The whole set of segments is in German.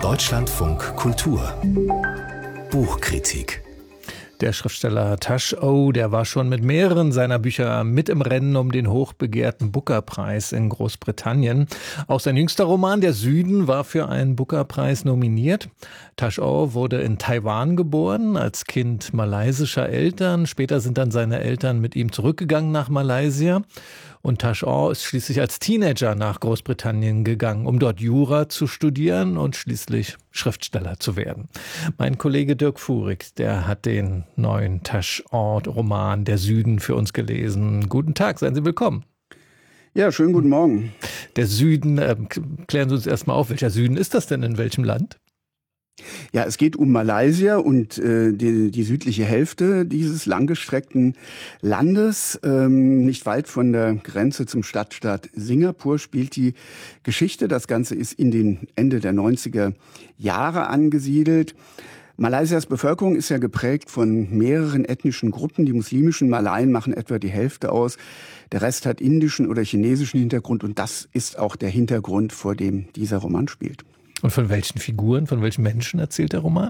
Deutschlandfunk Kultur Buchkritik. Der Schriftsteller Tash O, der war schon mit mehreren seiner Bücher mit im Rennen um den hochbegehrten Booker-Preis in Großbritannien. Auch sein jüngster Roman Der Süden war für einen Booker-Preis nominiert. Tash O wurde in Taiwan geboren, als Kind malaysischer Eltern. Später sind dann seine Eltern mit ihm zurückgegangen nach Malaysia. Und Tash O ist schließlich als Teenager nach Großbritannien gegangen, um dort Jura zu studieren und schließlich Schriftsteller zu werden. Mein Kollege Dirk Fuhrig, der hat den neuen Tash O-Roman Der Süden für uns gelesen. Guten Tag, seien Sie willkommen. Ja, schönen guten Morgen. Der Süden, klären Sie uns erstmal auf, welcher Süden ist das denn, in welchem Land? Ja, es geht um Malaysia und die südliche Hälfte dieses langgestreckten Landes. Nicht weit von der Grenze zum Stadtstaat Singapur spielt die Geschichte. Das Ganze ist in den Ende der 90er Jahre angesiedelt. Malaysias Bevölkerung ist ja geprägt von mehreren ethnischen Gruppen. Die muslimischen Malaien machen etwa die Hälfte aus. Der Rest hat indischen oder chinesischen Hintergrund. Und das ist auch der Hintergrund, vor dem dieser Roman spielt. Und von welchen Figuren, von welchen Menschen erzählt der Roman?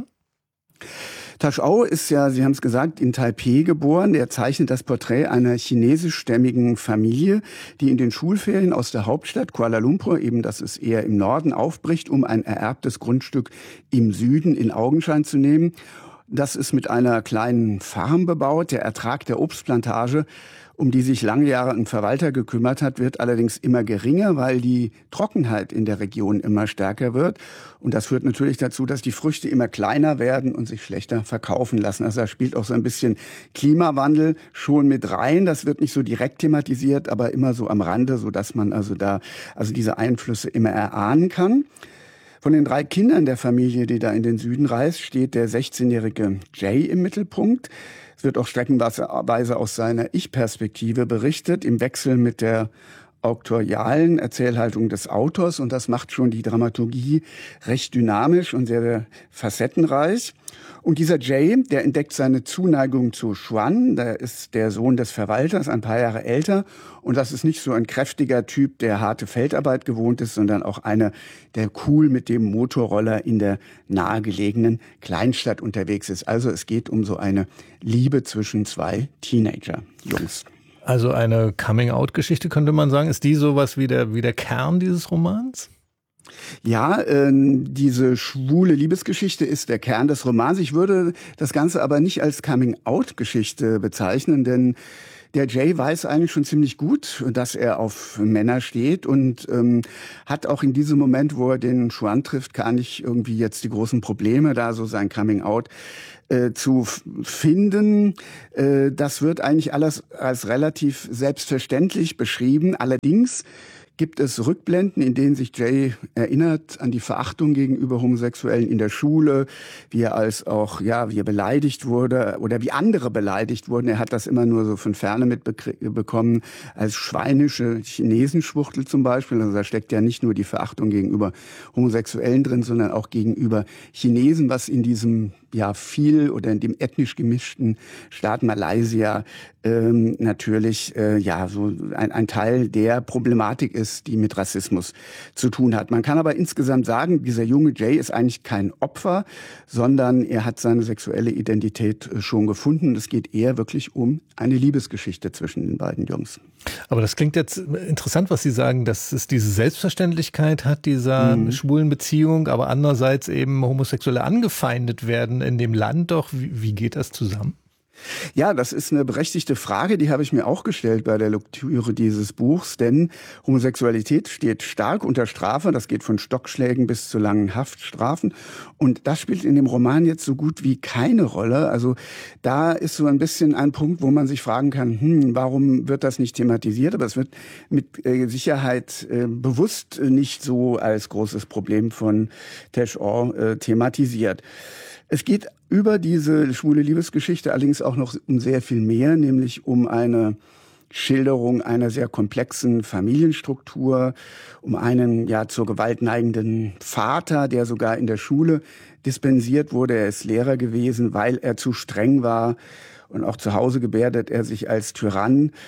Tash O ist ja, Sie haben es gesagt, in Taipei geboren. Er zeichnet das Porträt einer chinesischstämmigen Familie, die in den Schulferien aus der Hauptstadt Kuala Lumpur, eben das ist eher im Norden, aufbricht, um ein ererbtes Grundstück im Süden in Augenschein zu nehmen. Das ist mit einer kleinen Farm bebaut. Der Ertrag der Obstplantage, um die sich lange Jahre ein Verwalter gekümmert hat, wird allerdings immer geringer, weil die Trockenheit in der Region immer stärker wird. Und das führt natürlich dazu, dass die Früchte immer kleiner werden und sich schlechter verkaufen lassen. Also da spielt auch so ein bisschen Klimawandel schon mit rein. Das wird nicht so direkt thematisiert, aber immer so am Rande, sodass man also diese Einflüsse immer erahnen kann. Von den 3 Kindern der Familie, die da in den Süden reist, steht der 16-jährige Jay im Mittelpunkt. Es wird auch streckenweise aus seiner Ich-Perspektive berichtet, im Wechsel mit der auktorialen Erzählhaltung des Autors. Und das macht schon die Dramaturgie recht dynamisch und sehr, sehr facettenreich. Und dieser Jay, der entdeckt seine Zuneigung zu Xuan. Der ist der Sohn des Verwalters, ein paar Jahre älter. Und das ist nicht so ein kräftiger Typ, der harte Feldarbeit gewohnt ist, sondern auch einer, der cool mit dem Motorroller in der nahegelegenen Kleinstadt unterwegs ist. Also es geht um so eine Liebe zwischen 2 Teenager-Jungs. Also eine Coming-out-Geschichte, könnte man sagen. Ist die sowas wie der Kern dieses Romans? Ja, diese schwule Liebesgeschichte ist der Kern des Romans. Ich würde das Ganze aber nicht als Coming-out-Geschichte bezeichnen, denn der Jay weiß eigentlich schon ziemlich gut, dass er auf Männer steht und hat auch in diesem Moment, wo er den Xuan trifft, gar nicht irgendwie jetzt die großen Probleme, da so sein Coming-out zu finden. Das wird eigentlich alles als relativ selbstverständlich beschrieben. Allerdings gibt es Rückblenden, in denen sich Jay erinnert an die Verachtung gegenüber Homosexuellen in der Schule, wie er wie er beleidigt wurde oder wie andere beleidigt wurden. Er hat das immer nur so von Ferne mitbekommen, als schweinische Chinesenschwuchtel zum Beispiel. Also da steckt ja nicht nur die Verachtung gegenüber Homosexuellen drin, sondern auch gegenüber Chinesen, was in diesem in dem ethnisch gemischten Staat Malaysia natürlich so ein Teil der Problematik ist, die mit Rassismus zu tun hat. Man kann aber insgesamt sagen, dieser junge Jay ist eigentlich kein Opfer, sondern er hat seine sexuelle Identität schon gefunden. Es geht eher wirklich um eine Liebesgeschichte zwischen den beiden Jungs. Aber das klingt jetzt interessant, was Sie sagen, dass es diese Selbstverständlichkeit hat, dieser schwulen Beziehung, aber andererseits eben Homosexuelle angefeindet werden in dem Land. Doch, wie geht das zusammen? Ja, das ist eine berechtigte Frage, die habe ich mir auch gestellt bei der Lektüre dieses Buchs, denn Homosexualität steht stark unter Strafe, das geht von Stockschlägen bis zu langen Haftstrafen und das spielt in dem Roman jetzt so gut wie keine Rolle. Also da ist so ein bisschen ein Punkt, wo man sich fragen kann, warum wird das nicht thematisiert, aber es wird mit Sicherheit bewusst nicht so als großes Problem von Tash O thematisiert. Es geht über diese schwule Liebesgeschichte allerdings auch noch um sehr viel mehr, nämlich um eine Schilderung einer sehr komplexen Familienstruktur, um einen zur Gewalt neigenden Vater, der sogar in der Schule dispensiert wurde. Er ist Lehrer gewesen, weil er zu streng war und auch zu Hause gebärdet er sich als Tyrann.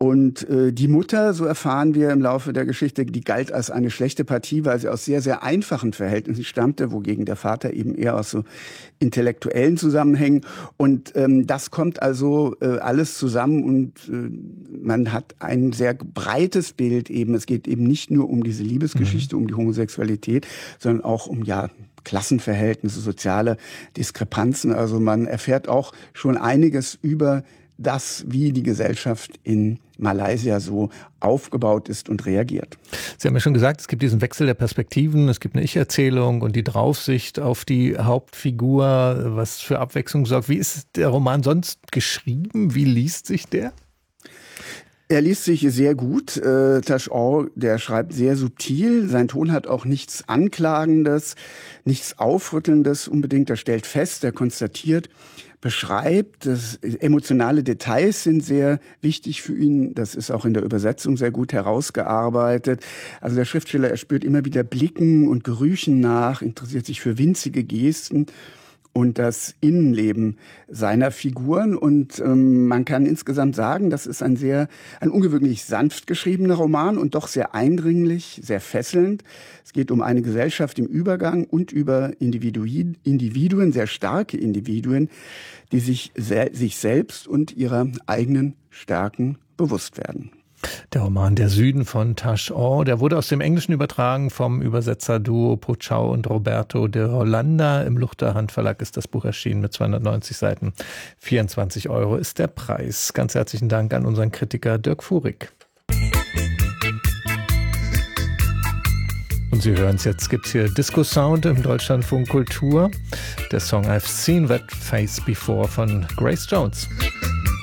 Und die Mutter, so erfahren wir im Laufe der Geschichte, die galt als eine schlechte Partie, weil sie aus sehr, sehr einfachen Verhältnissen stammte, wogegen der Vater eben eher aus so intellektuellen Zusammenhängen. Und das kommt also alles zusammen und man hat ein sehr breites Bild eben. Es geht eben nicht nur um diese Liebesgeschichte, um die Homosexualität, sondern auch um Klassenverhältnisse, soziale Diskrepanzen. Also man erfährt auch schon einiges über das, wie die Gesellschaft in Malaysia so aufgebaut ist und reagiert. Sie haben ja schon gesagt, es gibt diesen Wechsel der Perspektiven, es gibt eine Ich-Erzählung und die Draufsicht auf die Hauptfigur, was für Abwechslung sorgt. Wie ist der Roman sonst geschrieben? Wie liest sich der? Er liest sich sehr gut. Tash Aw, der schreibt sehr subtil. Sein Ton hat auch nichts Anklagendes, nichts Aufrüttelndes unbedingt. Er stellt fest, er konstatiert, beschreibt. Emotionale Details sind sehr wichtig für ihn. Das ist auch in der Übersetzung sehr gut herausgearbeitet. Also der Schriftsteller, er spürt immer wieder Blicken und Gerüchen nach, interessiert sich für winzige Gesten und das Innenleben seiner Figuren. Und man kann insgesamt sagen, das ist ein ungewöhnlich sanft geschriebener Roman und doch sehr eindringlich, sehr fesselnd. Es geht um eine Gesellschaft im Übergang und über Individuen, sehr starke Individuen, die sich selbst und ihrer eigenen Stärken bewusst werden. Der Roman Der Süden von Tash Aw, der wurde aus dem Englischen übertragen vom Übersetzerduo Pochau und Roberto de Hollanda. Im Luchterhand Verlag ist das Buch erschienen mit 290 Seiten. 24 € ist der Preis. Ganz herzlichen Dank an unseren Kritiker Dirk Fuhrig. Und Sie hören es, jetzt gibt es hier Disco-Sound im Deutschlandfunk Kultur. Der Song I've Seen That Face Before von Grace Jones.